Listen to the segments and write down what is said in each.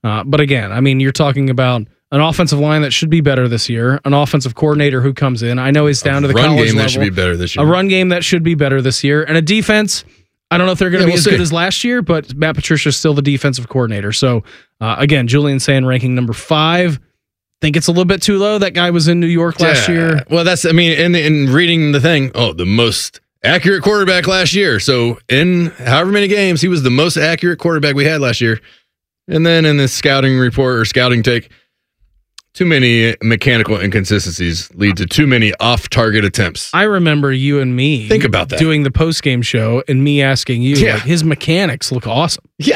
But again, I mean, you're talking about an offensive line that should be better this year, an offensive coordinator who comes in. I know he's down to the college level. A run game that should be better this year. A run game that should be better this year. And a defense, I don't know if they're going to be as good as last year, but Matt Patricia is still the defensive coordinator. So, again, Julian Sand ranking number 5. Think it's a little bit too low. That guy was in New York last year. Well, in reading the thing, the most accurate quarterback last year. So, in however many games, he was the most accurate quarterback we had last year. And then in the scouting report or scouting take, too many mechanical inconsistencies lead to too many off-target attempts. I remember you and me think about that doing the post-game show and me asking you, like, his mechanics look awesome. Yeah.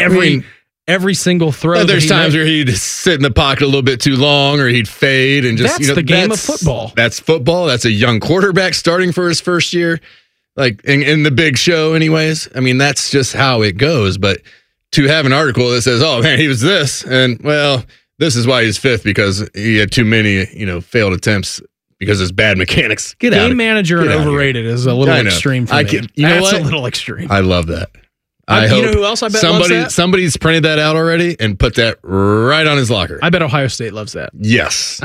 Every single throw. There's times where he'd sit in the pocket a little bit too long or he'd fade and just, that's the game of football. That's football. That's a young quarterback starting for his first year. Like in the big show anyways. I mean, that's just how it goes. But to have an article that says, oh man, he was this, and well, this is why he's 5th because he had too many, failed attempts because of his bad mechanics. Game manager and overrated is a little extreme for me. That's a little extreme. I love that. You know who else I bet loves that? Somebody's printed that out already and put that right on his locker. I bet Ohio State loves that. Yes.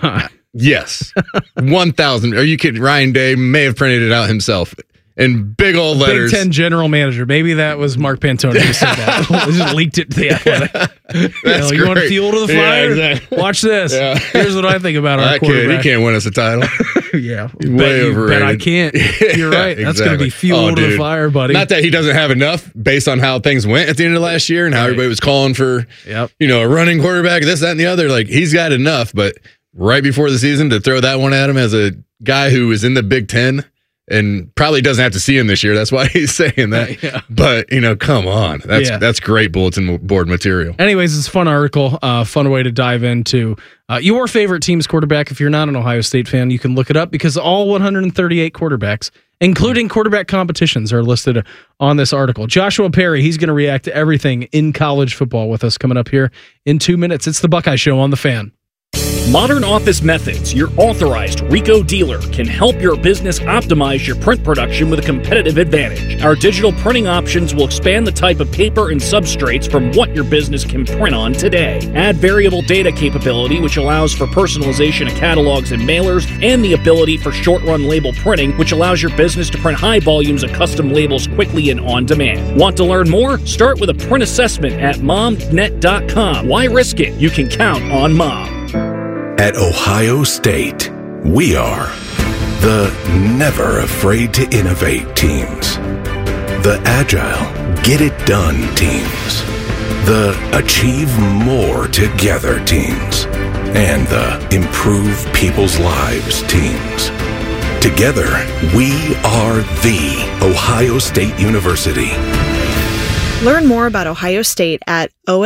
Yes. 1,000. Are you kidding? Ryan Day may have printed it out himself. In big old letters. Big Ten general manager. Maybe that was Mark Pantone who said that. Just leaked it to the Athletic. That's you want fuel to the fire? Yeah, exactly. Watch this. Yeah. Here's what I think about our quarterback. He can't win us a title. Yeah. Way overrated. Bet I can't. You're right. That's going to be fuel to the fire, buddy. Not that he doesn't have enough based on how things went at the end of last year and how everybody was calling for a running quarterback, this, that, and the other. Like, he's got enough, but right before the season to throw that one at him as a guy who was in the Big Ten and probably doesn't have to see him this year. That's why he's saying that. Yeah. But, come on. That's great bulletin board material. Anyways, it's a fun article, fun way to dive into your favorite team's quarterback. If you're not an Ohio State fan, you can look it up because all 138 quarterbacks, including quarterback competitions, are listed on this article. Joshua Perry, he's going to react to everything in college football with us coming up here in 2 minutes. It's the Buckeye Show on The Fan. Modern Office Methods, your authorized RICO dealer, can help your business optimize your print production with a competitive advantage. Our digital printing options will expand the type of paper and substrates from what your business can print on today. Add variable data capability, which allows for personalization of catalogs and mailers, and the ability for short-run label printing, which allows your business to print high volumes of custom labels quickly and on demand. Want to learn more? Start with a print assessment at momnet.com. Why risk it? You can count on Mom. At Ohio State, we are the never afraid to innovate teams, the agile, get it done teams, the achieve more together teams, and the improve people's lives teams. Together, we are the Ohio State University. Learn more about Ohio State at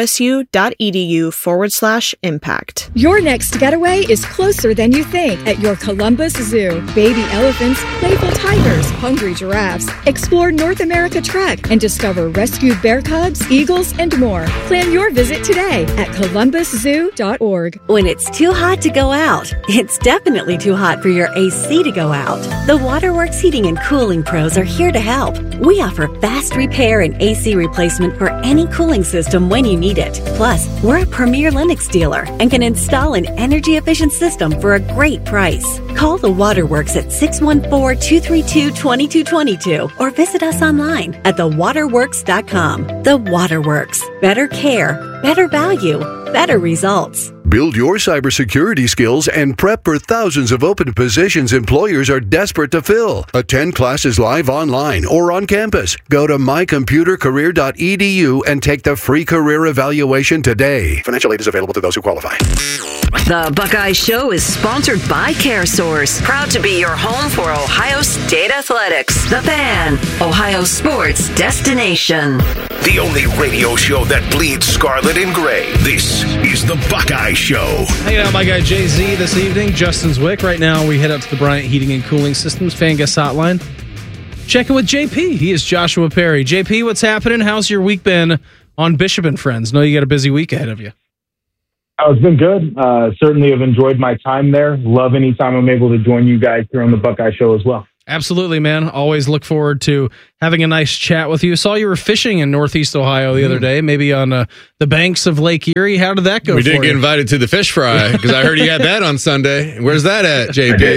osu.edu/impact. Your next getaway is closer than you think at your Columbus Zoo. Baby elephants, playful tigers, hungry giraffes. Explore North America Trek and discover rescued bear cubs, eagles, and more. Plan your visit today at columbuszoo.org. When it's too hot to go out, it's definitely too hot for your AC to go out. The Waterworks Heating and Cooling Pros are here to help. We offer fast repair and AC replacement for any cooling system when you need it. Plus, we're a premier Lennox dealer and can install an energy-efficient system for a great price. Call the Waterworks at 614-232-2222 or visit us online at thewaterworks.com. The Waterworks. Better care, better value, better results. Build your cybersecurity skills and prep for thousands of open positions employers are desperate to fill. Attend classes live online or on campus. Go to mycomputercareer.edu and take the free career evaluation today. Financial aid is available to those who qualify. The Buckeye Show is sponsored by CareSource. Proud to be your home for Ohio State Athletics. The Fan, Ohio sports destination. The only radio show that bleeds scarlet and gray. This is the Buckeye Show. Hanging out with my guy Jay-Z this evening, Justin Zwick. Right now we head up to the Bryant Heating and Cooling Systems fan guest hotline. Checking with JP. He is Joshua Perry. JP, what's happening? How's your week been on Bishop and Friends? Know you got a busy week ahead of you. Oh, it's been good. Certainly have enjoyed my time there. Love any time I'm able to join you guys here on the Buckeye Show as well. Absolutely, man. Always look forward to having a nice chat with you. Saw you were fishing in Northeast Ohio the other day, maybe on the banks of Lake Erie. How did that go? We did get invited to the fish fry because I heard you had that on Sunday. Where's that at,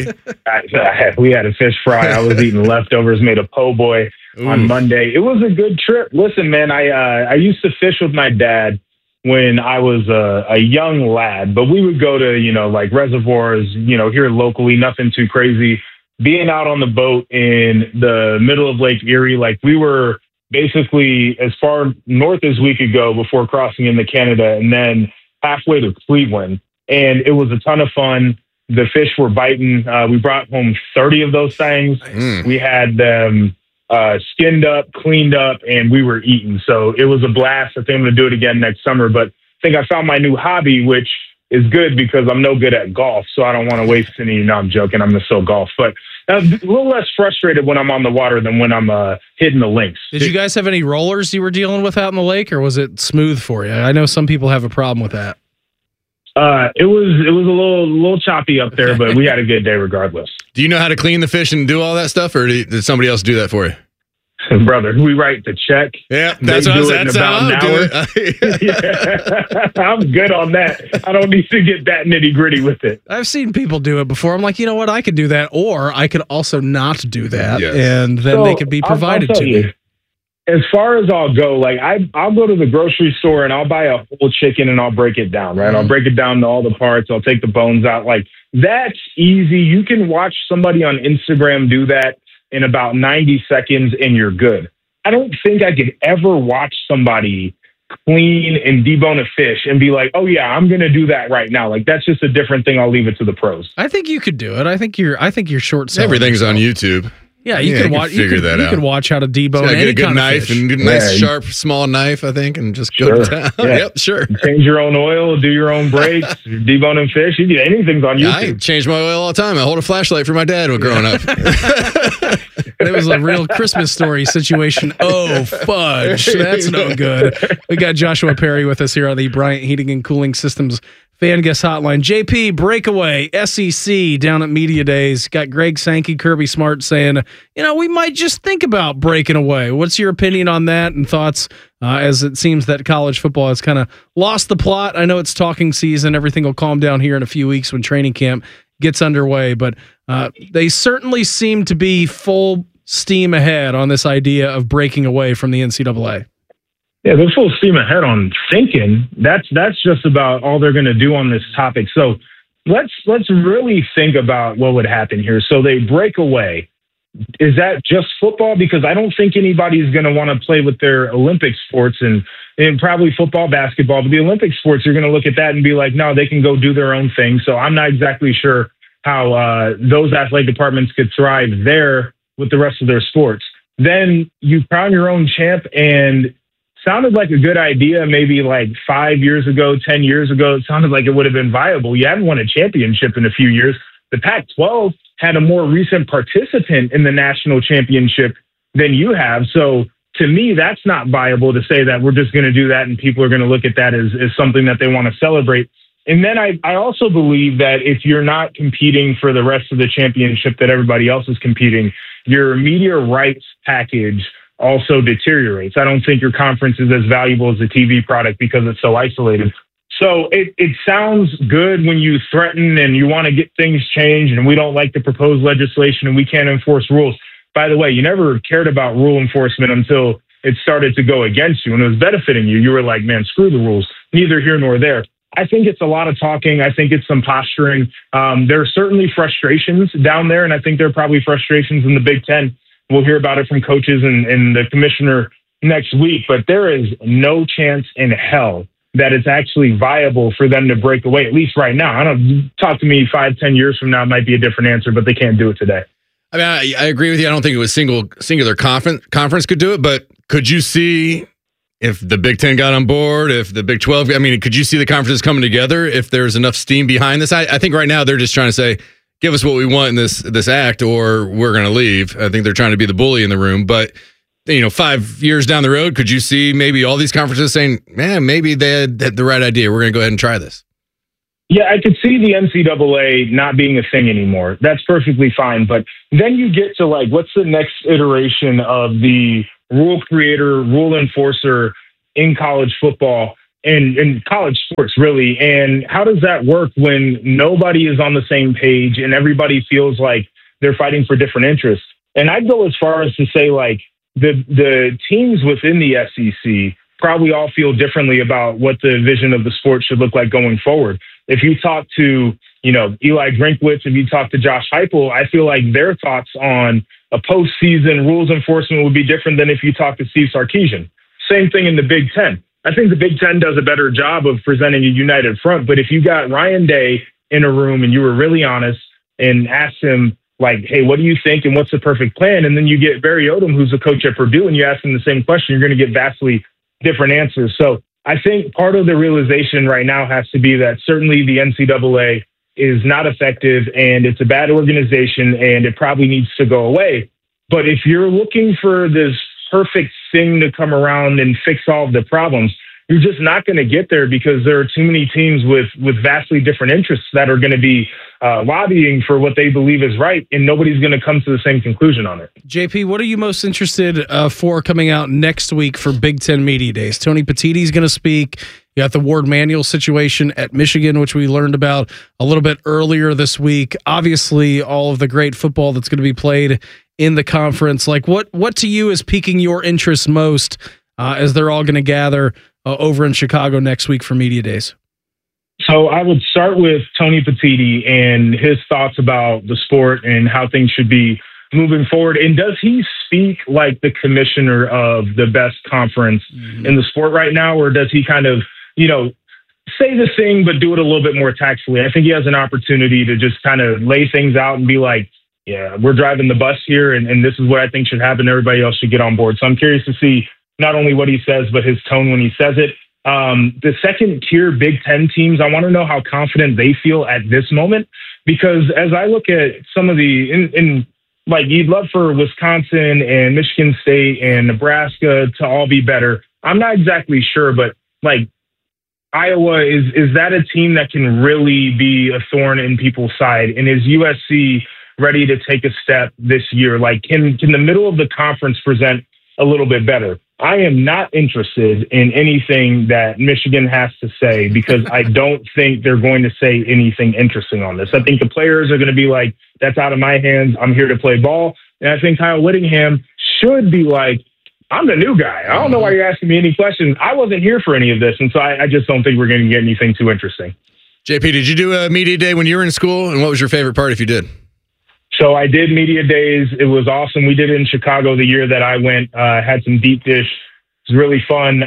JP? We had a fish fry. I was eating leftovers, made a po' boy on Monday. It was a good trip. Listen, man, I used to fish with my dad when I was a young lad, but we would go to, like reservoirs, here locally, nothing too crazy. Being out on the boat in the middle of Lake Erie, like we were basically as far north as we could go before crossing into Canada and then halfway to Cleveland. And it was a ton of fun. The fish were biting. We brought home 30 of those things. Nice. We had them skinned up, cleaned up, and we were eating. So it was a blast. I think I'm going to do it again next summer. But I think I found my new hobby, which is good because I'm no good at golf, so I don't want to waste any. No, I'm joking. I'm going to still golf. But I'm a little less frustrated when I'm on the water than when I'm hitting the links. Did you guys have any rollers you were dealing with out in the lake, or was it smooth for you? I know some people have a problem with that. It was a little choppy up there, but we had a good day regardless. Do you know how to clean the fish and do all that stuff, or did somebody else do that for you? Brother, we write the check. Yeah, that's how I do it. Yeah. I'm good on that. I don't need to get that nitty gritty with it. I've seen people do it before. I'm like, you know what? I could do that, or I could also not do that, and then they could be provided to me. As far as I'll go, like I'll go to the grocery store and I'll buy a whole chicken and I'll break it down, right? I'll break it down to all the parts. I'll take the bones out. Like that's easy. You can watch somebody on Instagram do that in about 90 seconds and you're good. I don't think I could ever watch somebody clean and debone a fish and be like, oh yeah, I'm going to do that right now. Like that's just a different thing. I'll leave it to the pros. I think you could do it. I think you're short selling. Everything's on YouTube. Yeah, you can watch. You can watch how to debone any get a good kind knife of fish. and get a nice sharp small knife, I think, and just go down. Yeah. Yep, sure. Change your own oil, do your own breaks, deboning fish. You do anything's on YouTube. I change my oil all the time. I hold a flashlight for my dad when growing up. It was a real Christmas Story situation. Oh, fudge. That's no good. We got Joshua Perry with us here on the Bryant Heating and Cooling Systems Fan Guest Hotline. JP, breakaway, SEC down at Media Days. Got Greg Sankey, Kirby Smart saying, we might just think about breaking away. What's your opinion on that and thoughts as it seems that college football has kind of lost the plot? I know it's talking season. Everything will calm down here in a few weeks when training camp gets underway, but they certainly seem to be full steam ahead on this idea of breaking away from the NCAA. Yeah, they're full steam ahead on thinking. That's just about all they're going to do on this topic. So let's really think about what would happen here. So they break away. Is that just football? Because I don't think anybody's going to want to play with their Olympic sports and probably football, basketball. But the Olympic sports, you're going to look at that and be like, no, they can go do their own thing. So I'm not exactly sure how those athletic departments could thrive there with the rest of their sports. Then you crown your own champ, and sounded like a good idea maybe like 5 years ago, 10 years ago. It sounded like it would have been viable. You haven't won a championship in a few years. The Pac-12 had a more recent participant in the national championship than you have. So to me, that's not viable to say that we're just going to do that and people are going to look at that as something that they want to celebrate. And then I also believe that if you're not competing for the rest of the championship that everybody else is competing, your media rights package also deteriorates. I don't think your conference is as valuable as a TV product because it's so isolated. So it sounds good when you threaten and you want to get things changed and we don't like the proposed legislation and we can't enforce rules. By the way, you never cared about rule enforcement until it started to go against you and it was benefiting you. You were like, man, screw the rules. Neither here nor there. I think it's a lot of talking. I think it's some posturing. There are certainly frustrations down there, and I think there are probably frustrations in the Big Ten. We'll hear about it from coaches and the commissioner next week, but there is no chance in hell that it's actually viable for them to break away, at least right now. I don't talk to me 5-10 years from now, it might be a different answer, but they can't do it today. I mean, I agree with you. I don't think it was singular conference could do it, but could you see if the Big Ten got on board, if the Big 12, could you see the conferences coming together if there's enough steam behind this? I think right now they're just trying to say, give us what we want in this act or we're going to leave. I think they're trying to be the bully in the room. But, 5 years down the road, could you see maybe all these conferences saying, man, maybe they had the right idea. We're going to go ahead and try this. Yeah, I could see the NCAA not being a thing anymore. That's perfectly fine. But then you get to like, what's the next iteration of the rule creator, rule enforcer in college football and in college sports, really? And how does that work when nobody is on the same page and everybody feels like they're fighting for different interests? And I'd go as far as to say, like, the teams within the SEC probably all feel differently about what the vision of the sport should look like going forward. If you talk to, Eli Drinkwitz, if you talk to Josh Heupel, I feel like their thoughts on a postseason rules enforcement would be different than if you talk to Steve Sarkisian. Same thing in the Big Ten. I think the Big Ten does a better job of presenting a united front. But if you got Ryan Day in a room and you were really honest and asked him, like, hey, what do you think and what's the perfect plan? And then you get Barry Odom, who's a coach at Purdue, and you ask him the same question, you're going to get vastly different answers. So I think part of the realization right now has to be that certainly the NCAA is not effective and it's a bad organization and it probably needs to go away. But if you're looking for this perfect thing to come around and fix all of the problems, you're just not going to get there because there are too many teams with vastly different interests that are going to be lobbying for what they believe is right, and nobody's going to come to the same conclusion on it. JP, what are you most interested for coming out next week for Big Ten Media Days? Tony Petitti's going to speak. You got the Ward Manuel situation at Michigan, which we learned about a little bit earlier this week. Obviously, all of the great football that's going to be played in the conference. Like, what to you is piquing your interest most as they're all going to gather over in Chicago next week for Media Days? So I would start with Tony Petitti and his thoughts about the sport and how things should be moving forward. And does he speak like the commissioner of the best conference in the sport right now? Or does he kind of, say the thing, but do it a little bit more tactfully? I think he has an opportunity to just kind of lay things out and be like, yeah, we're driving the bus here. And this is what I think should happen. Everybody else should get on board. So I'm curious to see not only what he says, but his tone when he says it. The second tier Big Ten teams, I want to know how confident they feel at this moment, because as I look at some of like you'd love for Wisconsin and Michigan State and Nebraska to all be better. I'm not exactly sure, but like Iowa, is that a team that can really be a thorn in people's side? And is USC ready to take a step this year? Like, can the middle of the conference present a little bit better? I am not interested in anything that Michigan has to say because I don't think they're going to say anything interesting on this. I think the players are going to be like, that's out of my hands. I'm here to play ball. And I think Kyle Whittingham should be like, I'm the new guy. I don't know why you're asking me any questions. I wasn't here for any of this. And so I just don't think we're going to get anything too interesting. JP, did you do a media day when you were in school? And what was your favorite part if you did? So I did media days. It was awesome. We did it in Chicago the year that I went, had some deep dish. It was really fun.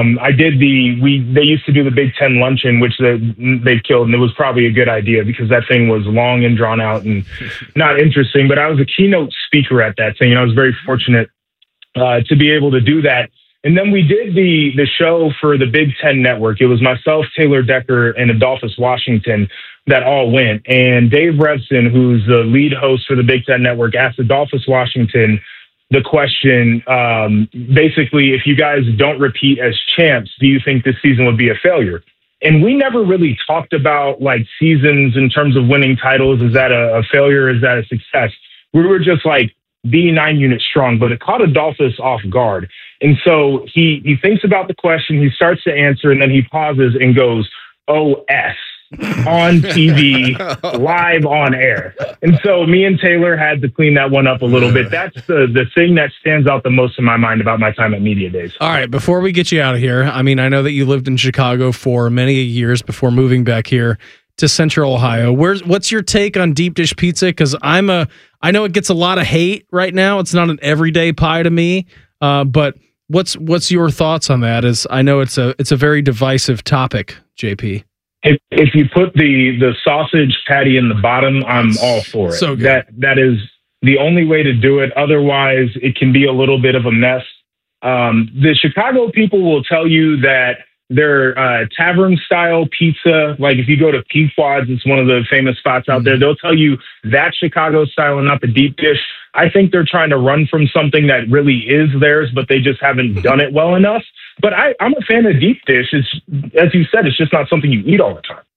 They used to do the Big Ten luncheon, which they've killed. And it was probably a good idea because that thing was long and drawn out and not interesting. But I was a keynote speaker at that thing. And I was very fortunate to be able to do that. And then we did the show for the Big Ten Network. It was myself, Taylor Decker, and Adolphus Washington that all went. And Dave Revson, who's the lead host for the Big Ten Network, asked Adolphus Washington the question, basically, if you guys don't repeat as champs, do you think this season would be a failure? And we never really talked about like seasons in terms of winning titles. Is that a failure? Is that a success? We were just like, be 9 units strong, but it caught Adolphus off guard. And so he thinks about the question, he starts to answer, and then he pauses and goes, OS, on TV, live on air. And so me and Taylor had to clean that one up a little bit. That's the thing that stands out the most in my mind about my time at Media Days. All right, before we get you out of here, I mean, I know that you lived in Chicago for many years before moving back here to Central Ohio. What's your take on deep dish pizza? Because I know it gets a lot of hate right now. It's not an everyday pie to me. But what's your thoughts on that? As I know it's a very divisive topic, JP. If you put the sausage patty in the bottom, I'm all for it. So good. That is the only way to do it. Otherwise, it can be a little bit of a mess. The Chicago people will tell you that their tavern-style pizza, like if you go to Pequod's, it's one of the famous spots out there, they'll tell you that Chicago style and not the deep dish. I think they're trying to run from something that really is theirs, but they just haven't done it well enough. But I'm a fan of deep dish. It's, as you said, it's just not something you eat all the time.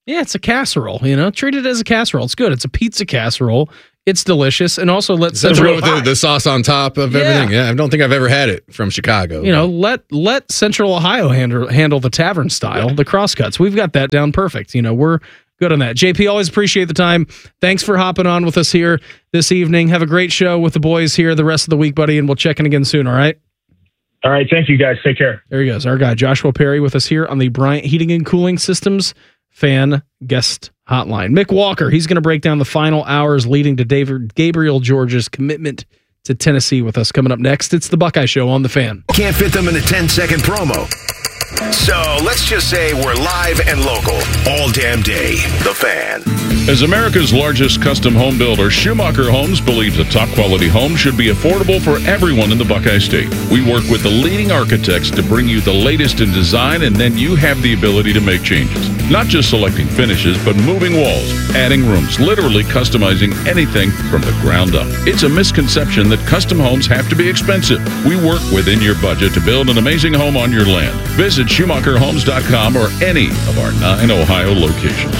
Yeah, it's a casserole, treat it as a casserole. It's good. It's a pizza casserole. It's delicious. And also let Central Ohio with the sauce on top of everything. Yeah, I don't think I've ever had it from Chicago. Let Central Ohio handle the tavern style, the crosscuts. We've got that down perfect. We're good on that. JP, always appreciate the time. Thanks for hopping on with us here this evening. Have a great show with the boys here the rest of the week, buddy, and we'll check in again soon, all right? All right, thank you, guys. Take care. There he goes, our guy, Joshua Perry, with us here on the Bryant Heating and Cooling Systems Fan Guest Hotline. Mick Walker, he's going to break down the final hours leading to Gabriel George's commitment to Tennessee with us coming up next. It's the Buckeye Show on The Fan. Can't fit them in a 10-second promo. So let's just say we're live and local all damn day. The Fan. As America's largest custom home builder, Schumacher Homes believes a top-quality home should be affordable for everyone in the Buckeye State. We work with the leading architects to bring you the latest in design, and then you have the ability to make changes. Not just selecting finishes, but moving walls, adding rooms, literally customizing anything from the ground up. It's a misconception that custom homes have to be expensive. We work within your budget to build an amazing home on your land. Visit SchumacherHomes.com or any of our 9 Ohio locations.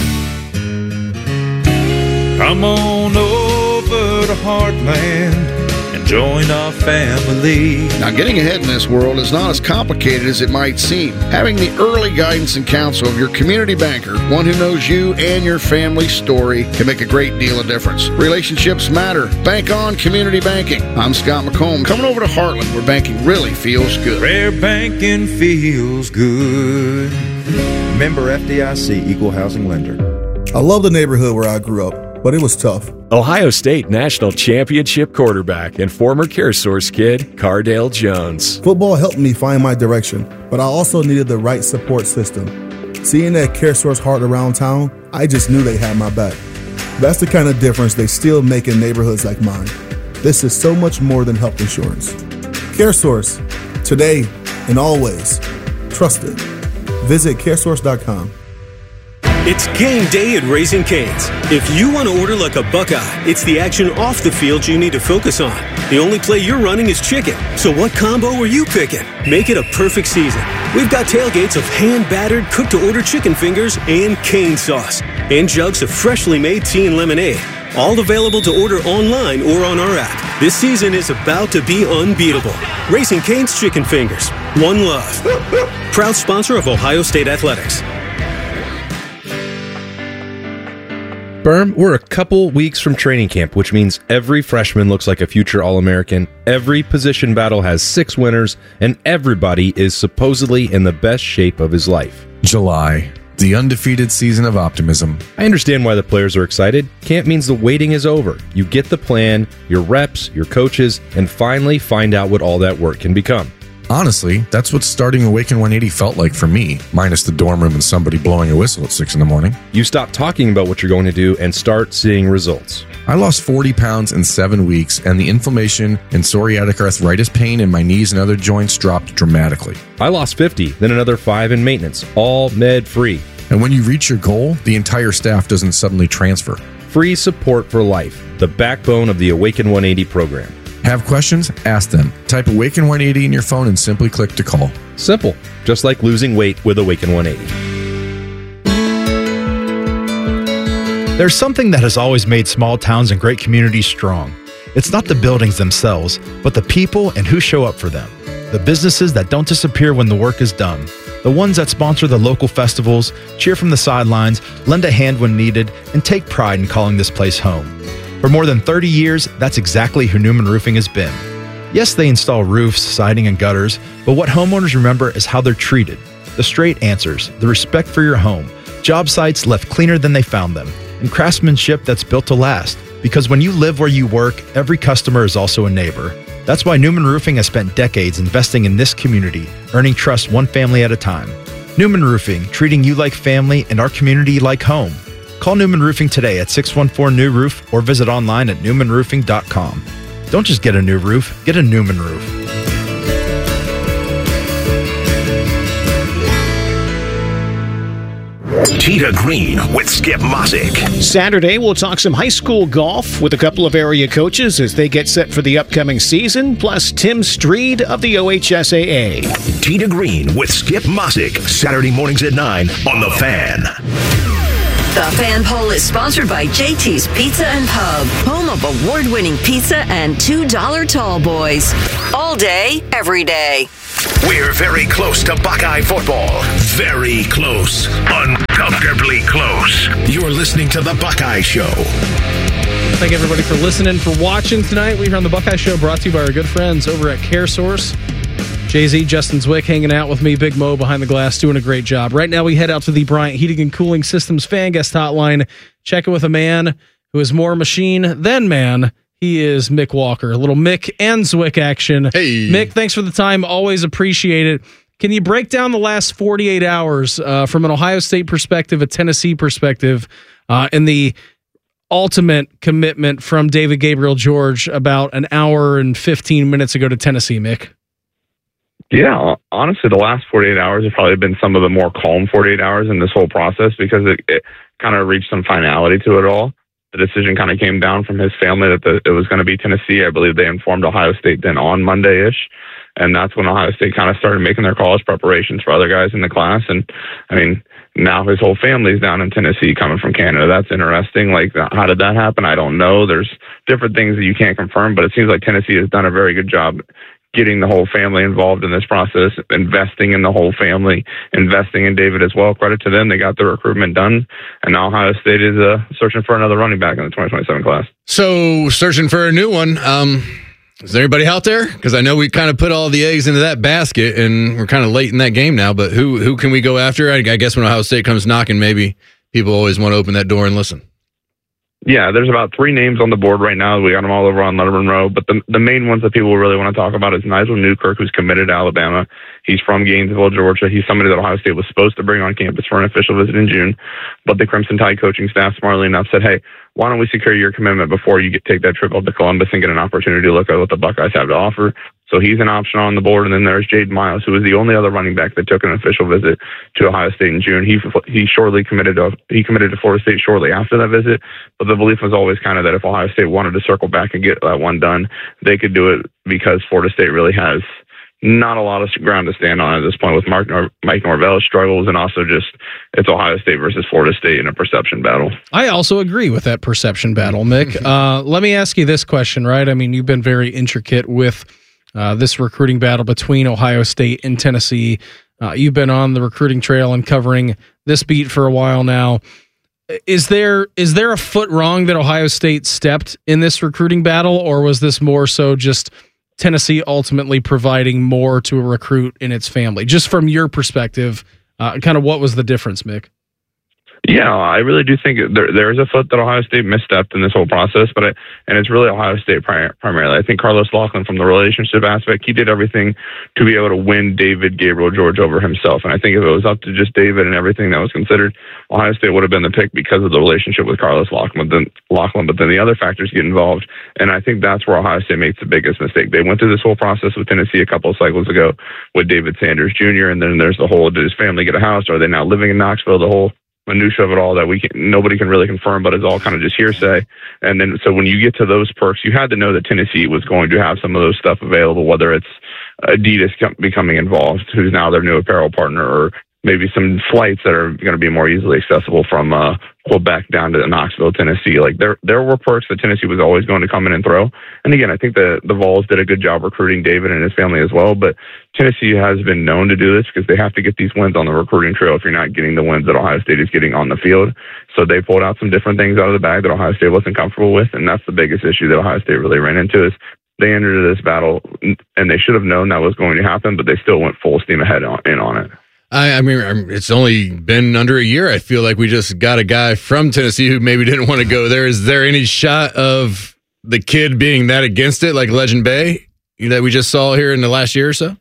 Come on over to Heartland and join our family. Now, getting ahead in this world is not as complicated as it might seem. Having the early guidance and counsel of your community banker, one who knows you and your family's story, can make a great deal of difference. Relationships matter. Bank on community banking. I'm Scott McComb, coming over to Heartland, where banking really feels good. Where banking feels good. Member FDIC, Equal Housing Lender. I love the neighborhood where I grew up, but it was tough. Ohio State National Championship quarterback and former CareSource kid, Cardale Jones. Football helped me find my direction, but I also needed the right support system. Seeing that CareSource heart around town, I just knew they had my back. That's the kind of difference they still make in neighborhoods like mine. This is so much more than health insurance. CareSource, today and always. Trusted. Visit caresource.com. It's game day at Raising Cane's. If you want to order like a Buckeye, it's the action off the field you need to focus on. The only play you're running is chicken. So what combo are you picking? Make it a perfect season. We've got tailgates of hand-battered, cooked-to-order chicken fingers and cane sauce. And jugs of freshly made tea and lemonade. All available to order online or on our app. This season is about to be unbeatable. Raising Cane's Chicken Fingers. One love. Proud sponsor of Ohio State Athletics. Berm, we're a couple weeks from training camp, which means every freshman looks like a future All-American, every position battle has 6 winners, and everybody is supposedly in the best shape of his life. July, the undefeated season of optimism. I understand why the players are excited. Camp means the waiting is over. You get the plan, your reps, your coaches, and finally find out what all that work can become. Honestly, that's what starting Awaken 180 felt like for me, minus the dorm room and somebody blowing a whistle at 6 in the morning. You stop talking about what you're going to do and start seeing results. I lost 40 pounds in 7 weeks, and the inflammation and psoriatic arthritis pain in my knees and other joints dropped dramatically. I lost 50, then another 5 in maintenance, all med-free. And when you reach your goal, the entire staff doesn't suddenly transfer. Free support for life, the backbone of the Awaken 180 program. Have questions? Ask them. Type Awaken 180 in your phone and simply click to call. Simple, just like losing weight with Awaken 180. There's something that has always made small towns and great communities strong. It's not the buildings themselves, but the people and who show up for them. The businesses that don't disappear when the work is done. The ones that sponsor the local festivals, cheer from the sidelines, lend a hand when needed, and take pride in calling this place home. For more than 30 years, that's exactly who Newman Roofing has been. Yes, they install roofs, siding, and gutters, but what homeowners remember is how they're treated. The straight answers, the respect for your home, job sites left cleaner than they found them, and craftsmanship that's built to last. Because when you live where you work, every customer is also a neighbor. That's why Newman Roofing has spent decades investing in this community, earning trust one family at a time. Newman Roofing, treating you like family and our community like home. Call Newman Roofing today at 614-NEW-ROOF or visit online at newmanroofing.com. Don't just get a new roof, get a Newman roof. Tee to Green with Skip Mosick. Saturday, we'll talk some high school golf with a couple of area coaches as they get set for the upcoming season, plus Tim Streed of the OHSAA. Tee to Green with Skip Mosick, Saturday mornings at 9 on The Fan. The Fan Poll is sponsored by JT's Pizza and Pub, home of award-winning pizza and $2 tall boys. All day, every day. We're very close to Buckeye football. Very close. Uncomfortably close. You're listening to The Buckeye Show. Thank everybody for listening, for watching tonight. We're on The Buckeye Show, brought to you by our good friends over at CareSource. Jay-Z, Justin Zwick hanging out with me, Big Mo behind the glass, doing a great job. Right now we head out to the Bryant Heating and Cooling Systems fan guest hotline, checking with a man who is more machine than man. He is Mick Walker. A little Mick and Zwick action. Hey. Mick, thanks for the time. Always appreciate it. Can you break down the last 48 hours from an Ohio State perspective, a Tennessee perspective, and the ultimate commitment from David Gabriel George about an hour and 15 minutes ago to Tennessee, Mick? Yeah, honestly, the last 48 hours have probably been some of the more calm 48 hours in this whole process because it kind of reached some finality to it all. The decision kind of came down from his family that it was going to be Tennessee. I believe they informed Ohio State then on Monday-ish. And that's when Ohio State kind of started making their college preparations for other guys in the class. And, I mean, now his whole family's down in Tennessee coming from Canada. That's interesting. Like, how did that happen? I don't know. There's different things that you can't confirm, but it seems like Tennessee has done a very good job getting the whole family involved in this process, investing in the whole family, investing in David as well. Credit to them. They got the recruitment done, and now Ohio State is searching for another running back in the 2027 class. So, searching for a new one. Is there anybody out there? Because I know we kind of put all the eggs into that basket, and we're kind of late in that game now, but who can we go after? I guess when Ohio State comes knocking, maybe people always want to open that door and listen. Yeah, there's about 3 names on the board right now. We got them all over on Letterman Row. But the main ones that people really want to talk about is Nigel Newkirk, who's committed to Alabama. He's from Gainesville, Georgia. He's somebody that Ohio State was supposed to bring on campus for an official visit in June. But the Crimson Tide coaching staff, smartly enough, said, hey, why don't we secure your commitment before you take that trip up to Columbus and get an opportunity to look at what the Buckeyes have to offer. So he's an option on the board. And then there's Jaden Miles, who was the only other running back that took an official visit to Ohio State in June. He shortly committed to Florida State shortly after that visit. But the belief was always kind of that if Ohio State wanted to circle back and get that one done, they could do it because Florida State really has not a lot of ground to stand on at this point with Mike Norvell's struggles, and also just it's Ohio State versus Florida State in a perception battle. I also agree with that perception battle, Mick. Let me ask you this question, right? I mean, you've been very intricate with this recruiting battle between Ohio State and Tennessee. You've been on the recruiting trail and covering this beat for a while now. Is there a foot wrong that Ohio State stepped in this recruiting battle, or was this more so just Tennessee ultimately providing more to a recruit in its family? Just from your perspective, kind of what was the difference, Mick? Yeah, I really do think there is a foot that Ohio State misstepped in this whole process, and it's really Ohio State primarily. I think Carlos Lachlan, from the relationship aspect, he did everything to be able to win David Gabriel George over himself. And I think if it was up to just David and everything that was considered, Ohio State would have been the pick because of the relationship with Carlos Lachlan. But then the other factors get involved, and I think that's where Ohio State makes the biggest mistake. They went through this whole process with Tennessee a couple of cycles ago with David Sanders Jr., and then there's the whole, did his family get a house? Are they now living in Knoxville? The whole minutia of it all that nobody can really confirm, but it's all kind of just hearsay. And then, so when you get to those perks, you had to know that Tennessee was going to have some of those stuff available, whether it's Adidas becoming involved, who's now their new apparel partner, or maybe some flights that are going to be more easily accessible from Quebec down to Knoxville, Tennessee. Like there were perks that Tennessee was always going to come in and throw. And again, I think the Vols did a good job recruiting David and his family as well. But Tennessee has been known to do this because they have to get these wins on the recruiting trail if you're not getting the wins that Ohio State is getting on the field. So they pulled out some different things out of the bag that Ohio State wasn't comfortable with, and that's the biggest issue that Ohio State really ran into. Is they entered this battle and they should have known that was going to happen, but they still went full steam ahead in on it. I mean, it's only been under a year. I feel like we just got a guy from Tennessee who maybe didn't want to go there. Is there any shot of the kid being that against it, like Legend Bay, that we just saw here in the last year or so?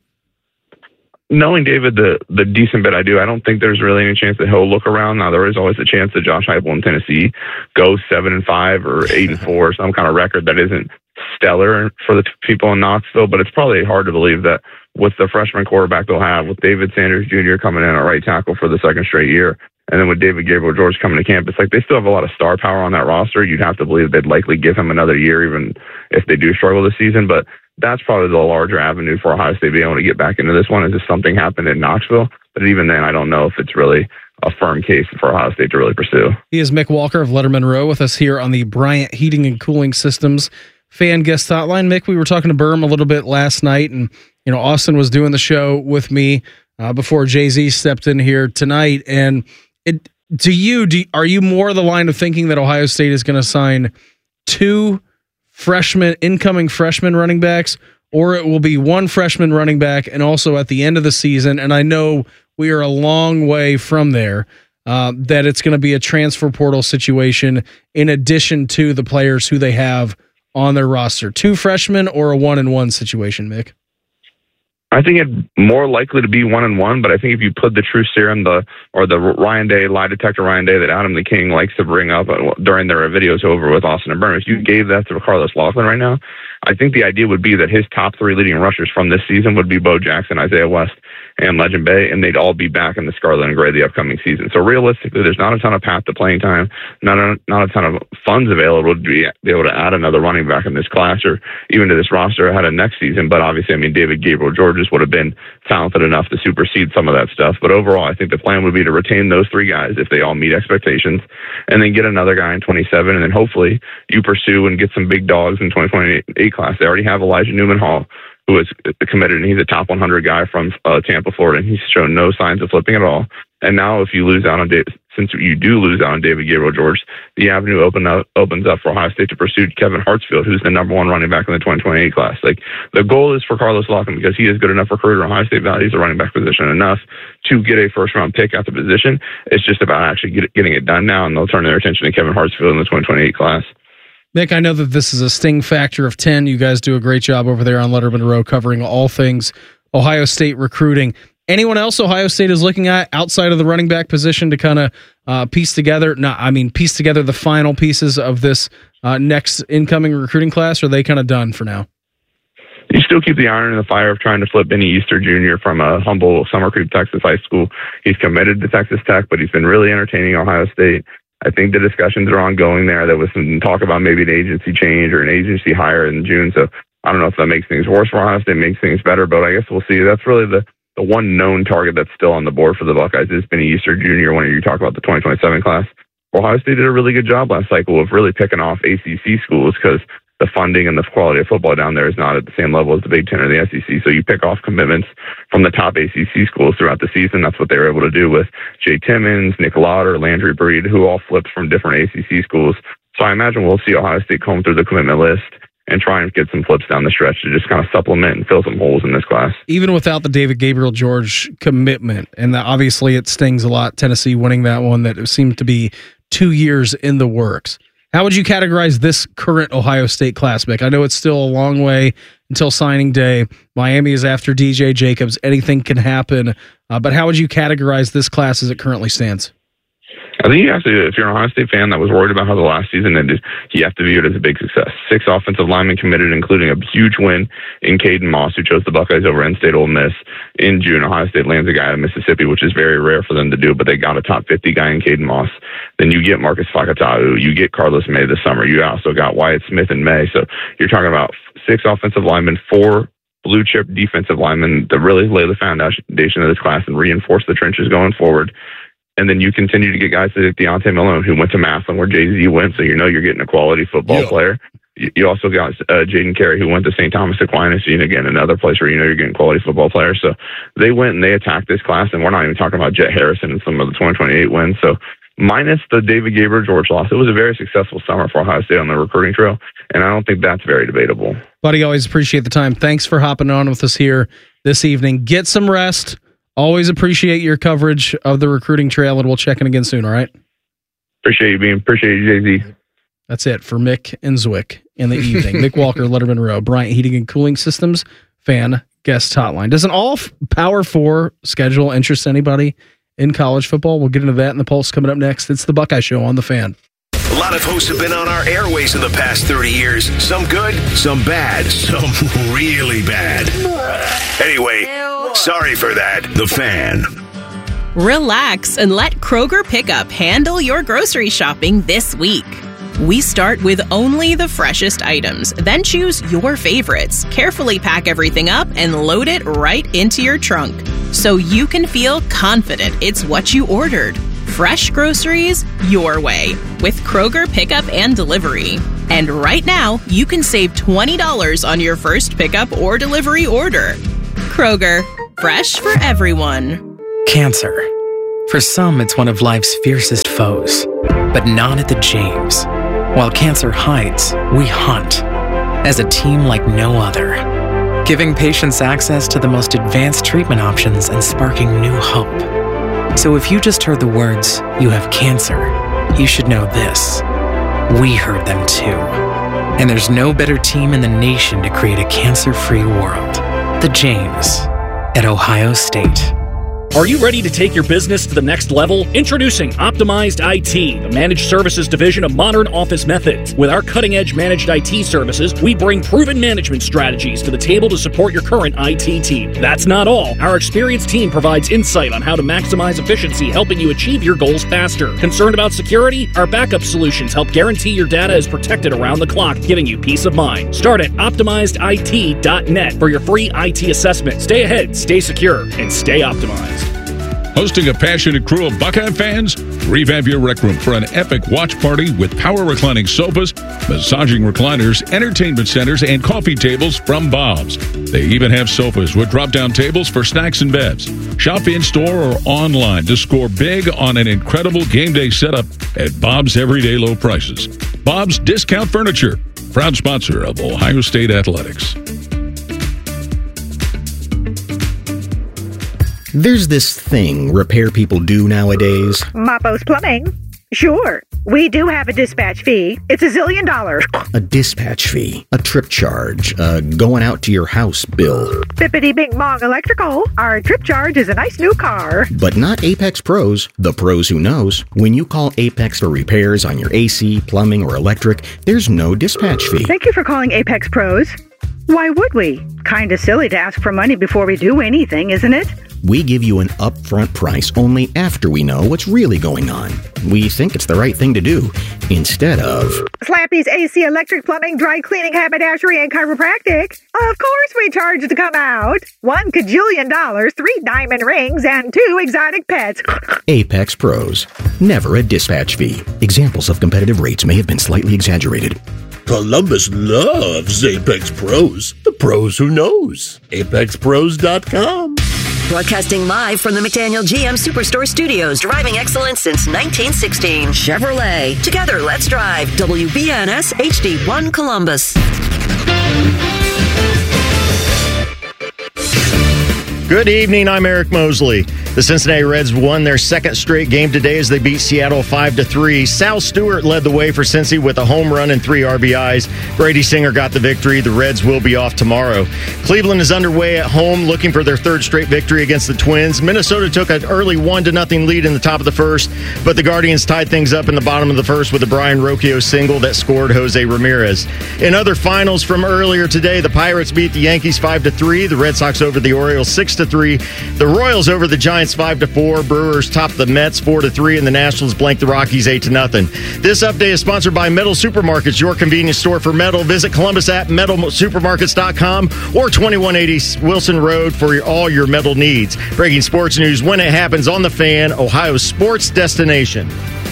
Knowing David the decent bit I do, I don't think there's really any chance that he'll look around. Now, there is always a chance that Josh Heupel in Tennessee goes 7-5 or 8-4, some kind of record that isn't stellar for the people in Knoxville, but it's probably hard to believe that with the freshman quarterback they'll have, with David Sanders Jr. coming in at right tackle for the second straight year, and then with David Gabriel George coming to campus, like they still have a lot of star power on that roster. You'd have to believe they'd likely give him another year, even if they do struggle this season. But that's probably the larger avenue for Ohio State being able to get back into this one. Is if something happened in Knoxville, but even then, I don't know if it's really a firm case for Ohio State to really pursue. He is Mick Walker of Letterman Row with us here on the Bryant Heating and Cooling Systems fan guest hotline. Mick, we were talking to Berm a little bit last night, and Austin was doing the show with me before Jay-Z stepped in here tonight. And are you more the line of thinking that Ohio State is going to sign 2 incoming freshman running backs, or it will be 1 freshman running back, and also at the end of the season, and I know we are a long way from there, that it's going to be a transfer portal situation in addition to the players who they have on their roster? 2 freshmen or a 1-and-1 situation, Mick? I think it's more likely to be 1-and-1, but I think if you put the true serum, the Ryan Day, lie detector Ryan Day that Adam the King likes to bring up during their videos over with Austin and Berm, if you gave that to Carlos Laughlin right now, I think the idea would be that his top 3 leading rushers from this season would be Bo Jackson, Isaiah West, and Legend Bay, and they'd all be back in the scarlet and gray the upcoming season. So realistically, there's not a ton of path to playing time, not a ton of funds available to be able to add another running back in this class or even to this roster ahead of next season. But obviously, David Gabriel Georges would have been talented enough to supersede some of that stuff. But overall, I think the plan would be to retain those 3 guys if they all meet expectations, and then get another guy in 27, and then hopefully you pursue and get some big dogs in 2028 class. They already have Elijah Newman Hall, who is committed, and he's a top 100 guy from Tampa, Florida, and he's shown no signs of flipping at all. And now if you lose out on since you do lose out on David Gabriel George, the avenue opens up for Ohio State to pursue Kevin Hartsfield, who's the number 1 running back in the 2028 class. Like, the goal is for Carlos Laughlin, because he is good enough recruiter. Ohio State values the running back position enough to get a first-round pick at the position. It's just about actually getting it done now, and they'll turn their attention to Kevin Hartsfield in the 2028 class. Mick, I know that this is a sting factor of 10. You guys do a great job over there on Letterman Row covering all things Ohio State recruiting. Anyone else Ohio State is looking at outside of the running back position to kind of piece together the final pieces of this next incoming recruiting class, or are they kind of done for now? You still keep the iron in the fire of trying to flip Benny Easter Jr. from a humble Summer Creek, Texas high school. He's committed to Texas Tech, but he's been really entertaining Ohio State. I think the discussions are ongoing there. There was some talk about maybe an agency change or an agency hire in June. So I don't know if that makes things worse for Ohio State, makes things better, but I guess we'll see. That's really the one known target that's still on the board for the Buckeyes is Benny Easter Jr. when you talk about the 2027 class. Ohio State did a really good job last cycle of really picking off ACC schools because the funding and the quality of football down there is not at the same level as the Big Ten or the SEC. So you pick off commitments from the top ACC schools throughout the season. That's what they were able to do with Jay Timmons, Nick Lauder, Landry Breed, who all flipped from different ACC schools. So I imagine we'll see Ohio State comb through the commitment list and try and get some flips down the stretch to just kind of supplement and fill some holes in this class. Even without the David Gabriel George commitment, and obviously it stings a lot, Tennessee winning that one that seemed to be 2 years in the works. How would you categorize this current Ohio State class, Mick? I know it's still a long way until signing day. Miami is after DJ Jacobs. Anything can happen. But how would you categorize this class as it currently stands? I think you have to, if you're an Ohio State fan that was worried about how the last season ended, you have to view it as a big success. 6 offensive linemen committed, including a huge win in Caden Moss, who chose the Buckeyes over in-state Ole Miss. In June, Ohio State lands a guy in Mississippi, which is very rare for them to do, but they got a top 50 guy in Caden Moss. Then you get Marcus Fakatau, you get Carlos May this summer. You also got Wyatt Smith in May. So you're talking about 6 offensive linemen, 4 blue-chip defensive linemen that really lay the foundation of this class and reinforce the trenches going forward. And then you continue to get guys like Deontay Malone, who went to Massillon, where Jay-Z went, so you know you're getting a quality football player. You also got Jaden Carey, who went to St. Thomas Aquinas, and again, another place where you know you're getting quality football players. So they went and they attacked this class, and we're not even talking about Jet Harrison and some of the 2028 wins. So minus the David Gabriel George loss, it was a very successful summer for Ohio State on the recruiting trail, and I don't think that's very debatable. Buddy, always appreciate the time. Thanks for hopping on with us here this evening. Get some rest. Always appreciate your coverage of the recruiting trail, and we'll check in again soon, all right? Appreciate you, Jay-Z. That's it for Mick and Zwick in the evening. Mick Walker, Letterman Row, Bryant Heating and Cooling Systems, fan guest hotline. Does an all Power 4 schedule interest anybody in college football? We'll get into that in the Pulse coming up next. It's the Buckeye Show on The Fan. A lot of hosts have been on our airways in the past 30 years. Some good, some bad, some really bad. Anyway, sorry for that. The Fan. Relax and let Kroger Pickup handle your grocery shopping this week. We start with only the freshest items, then choose your favorites, carefully pack everything up, and load it right into your trunk so you can feel confident it's what you ordered. fresh groceries your way with Kroger Pickup and Delivery. And right now, you can save $20 on your first pickup or delivery order. Kroger, fresh for everyone. Cancer. For some, it's one of life's fiercest foes, but not at the James. While cancer hides, we hunt as a team like no other, giving patients access to the most advanced treatment options and sparking new hope. So if you just heard the words, "You have cancer," you should know this. We heard them too. And there's no better team in the nation to create a cancer-free world. The James at Ohio State. Are you ready to take your business to the next level? Introducing Optimized IT, the managed services division of Modern Office Methods. With our cutting-edge managed IT services, we bring proven management strategies to the table to support your current IT team. That's not all. Our experienced team provides insight on how to maximize efficiency, helping you achieve your goals faster. Concerned about security? Our backup solutions help guarantee your data is protected around the clock, giving you peace of mind. Start at OptimizedIT.net for your free IT assessment. Stay ahead, stay secure, and stay optimized. Hosting a passionate crew of Buckeye fans? Revamp your rec room for an epic watch party with power reclining sofas, massaging recliners, entertainment centers, and coffee tables from Bob's. They even have sofas with drop-down tables for snacks and bevs. Shop in-store or online to score big on an incredible game day setup at Bob's everyday low prices. Bob's Discount Furniture, proud sponsor of Ohio State Athletics. There's this thing repair people do nowadays. Mapos Plumbing. Sure. We do have a dispatch fee. It's $1 zillion. A dispatch fee, a trip charge, going out to your house bill. Bippity Bing Bong Electrical. Our trip charge is a nice new car. But not Apex Pros, the pros who knows. When you call Apex for repairs on your AC, plumbing, or electric, there's no dispatch fee. Thank you for calling Apex Pros. Why would we? Kinda silly to ask for money before we do anything, isn't it? We give you an upfront price only after we know what's really going on. We think it's the right thing to do, instead of Slappy's AC, electric, plumbing, dry cleaning, haberdashery, and chiropractic. Of course we charge to come out. $1 kajillion, 3 diamond rings, and 2 exotic pets. Apex Pros. Never a dispatch fee. Examples of competitive rates may have been slightly exaggerated. Columbus loves Apex Pros. The pros who knows. ApexPros.com. Broadcasting live from the McDaniel GM Superstore Studios, driving excellence since 1916. Chevrolet. Together, let's drive. WBNS HD1 Columbus. Good evening, I'm Eric Mosley. The Cincinnati Reds won their second straight game today as they beat Seattle 5-3. Sal Stewart led the way for Cincy with a home run and 3 RBIs. Brady Singer got the victory. The Reds will be off tomorrow. Cleveland is underway at home looking for their third straight victory against the Twins. Minnesota took an early 1-0 lead in the top of the first, but the Guardians tied things up in the bottom of the first with a Brian Rocchio single that scored Jose Ramirez. In other finals from earlier today, the Pirates beat the Yankees 5-3. The Red Sox over the Orioles 6-3. The Royals over the Giants 5-4. Brewers topped the Mets 4-3, and the Nationals blanked the Rockies 8-0. This update is sponsored by Metal Supermarkets, your convenience store for metal. Visit Columbus at metalsupermarkets.com or 2180 Wilson Road for all your metal needs. Breaking sports news when it happens on The Fan, Ohio's sports destination.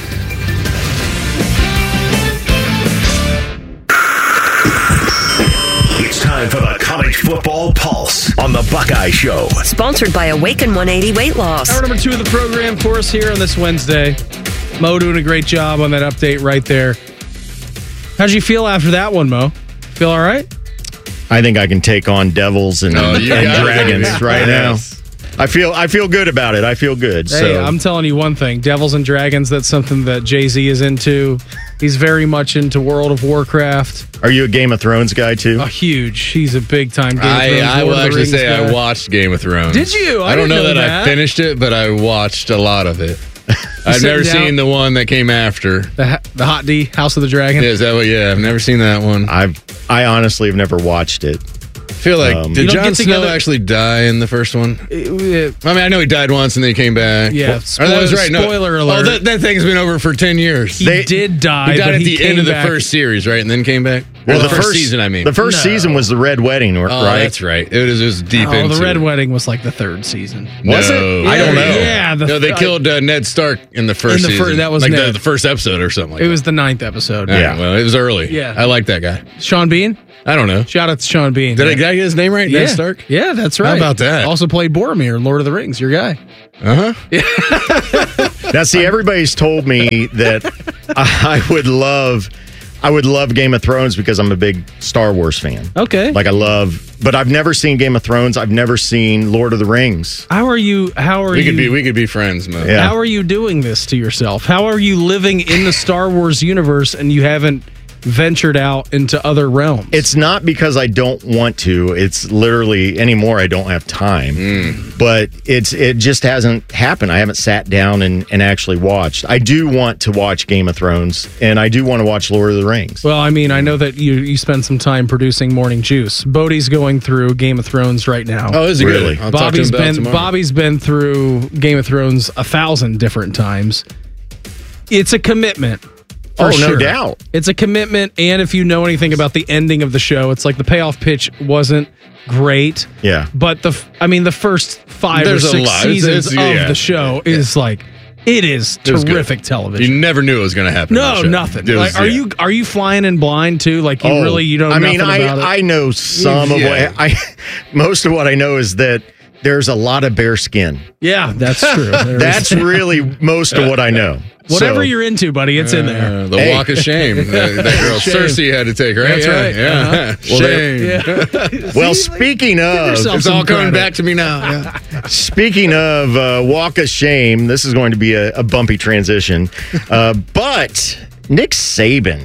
It's time for the College Football Pulse on the Buckeye Show. Sponsored by Awaken 180 Weight Loss. Hour number 2 of the program for us here on this Wednesday. Mo doing a great job on that update right there. How'd you feel after that one, Mo? Feel all right? I think I can take on Devils and Dragons right now. I feel good about it. I feel good. Hey, so I'm telling you one thing. Devils and Dragons, that's something that Jay-Z is into. He's very much into World of Warcraft. Are you a Game of Thrones guy, too? Huge. He's a big-time Game of Thrones. I will actually say guy. I watched Game of Thrones. Did you? I don't know that I finished it, but I watched a lot of it. I've never seen the one that came after. The Hot D, House of the Dragon? Yeah, I've never seen that one. I honestly have never watched it. I feel like, did Jon Snow actually die in the first one? I mean, I know he died once and then he came back. Yeah, that was right. Spoiler alert. Oh, that thing's been over for 10 years. He did die, He died but at the end of the first series, right? And then came back? Well, the first season, I mean. The first season was the Red Wedding, right? Oh, that's right. It was deep into the Red Wedding was like the third season. Was it? I don't know. Yeah. They killed Ned Stark in the first season. That was like Ned. the first episode or something like that. It was the 9th episode. Yeah. Well, it was early. Yeah. I like that guy. Sean Bean? I don't know. Shout out to Sean Bean. Did I get his name right? Yeah. Ned Stark? Yeah, that's right. How about that? Also played Boromir in Lord of the Rings, your guy. Uh-huh. Now, see, everybody's told me that I would love Game of Thrones because I'm a big Star Wars fan. Okay. Like but I've never seen Game of Thrones. I've never seen Lord of the Rings. How are you? We could be friends, man. Yeah. How are you doing this to yourself? How are you living in the Star Wars universe and you haven't ventured out into other realms? It's not because I don't want to. It's literally anymore I don't have time. But it just hasn't happened. I haven't sat down and actually watched. I do want to watch Game of Thrones, and I do want to watch Lord of the Rings. Well, I mean, I know that you spend some time producing Morning Juice. Bodie's going through Game of Thrones right now. Oh, is he really? Good? I'll talk to him about it tomorrow. Bobby's been through Game of Thrones 1,000 different times. It's a commitment. Oh, no doubt. It's a commitment, and if you know anything about the ending of the show, it's like the payoff pitch wasn't great. Yeah. But the first 5 There's or a 6 lot. seasons of Yeah. the show is like it is It was good. terrific television. You never knew it was going to happen. No, on the show. nothing. It was- Like, are you flying in blind too? Like you don't know I mean, nothing about it? I know some of what most of what I know is that there's a lot of bear skin. Yeah, that's true. That's really most of what I know. Whatever So- you're into, buddy, it's in there. The walk of shame that girl Shame. Cersei had to take, right? That's yeah, right. Yeah. Uh-huh. Shame. Well, speaking of, It's all coming back to me now. Yeah. speaking of walk of shame, this is going to be a bumpy transition. But Nick Saban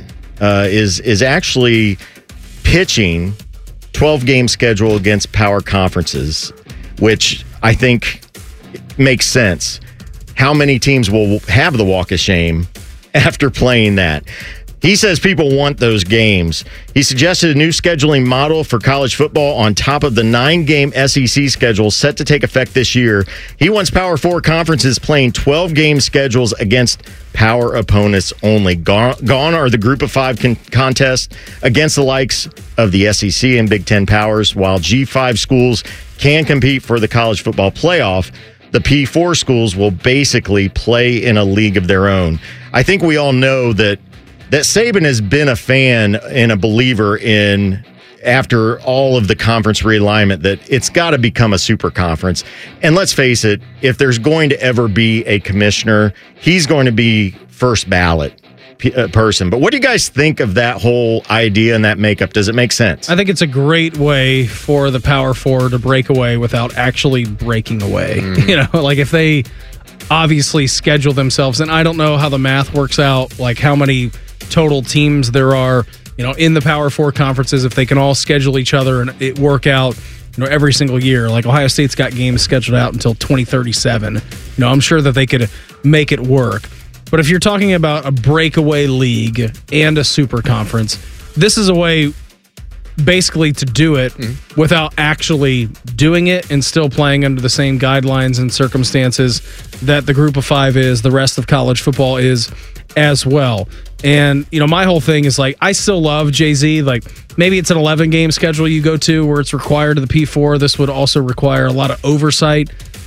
is actually pitching 12-game schedule against power conferences, which I think makes sense. How many teams will have the walk of shame after playing that? He says people want those games. He suggested a new scheduling model for college football on top of the 9-game SEC schedule set to take effect this year. He wants Power 4 conferences playing 12-game schedules against power opponents only. Gone are the Group of 5 contests against the likes of the SEC and Big Ten powers, while G5 schools can compete for the college football playoff. The P4 schools will basically play in a league of their own. I think we all know that Saban has been a fan and a believer in, after all of the conference realignment, that it's got to become a super conference. And let's face it, if there's going to ever be a commissioner, he's going to be first ballot person. But what do you guys think of that whole idea and that makeup? Does it make sense? I think it's a great way for the Power 4 to break away without actually breaking away. You know, like if they obviously schedule themselves, and I don't know how the math works out, like how many total teams there are, you know, in the Power 4 conferences, if they can all schedule each other and it work out, you know, every single year. Like Ohio State's got games scheduled out until 2037. You know, I'm sure that they could make it work. But if you're talking about a breakaway league and a super conference, this is a way basically to do it without actually doing it and still playing under the same guidelines and circumstances that the Group of 5 is, the rest of college football is as well. And, you know, my whole thing is like, I still love Jay-Z. Like, maybe it's an 11-game schedule you go to where it's required to the P4. This would also require a lot of oversight